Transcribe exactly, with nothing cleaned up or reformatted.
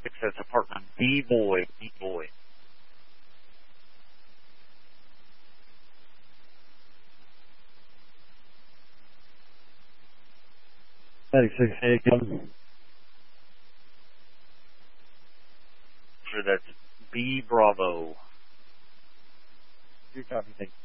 It says apartment B boy, B boy. ninety-six, hey, Kevin. Sure, that's B Bravo. You copy, thank you.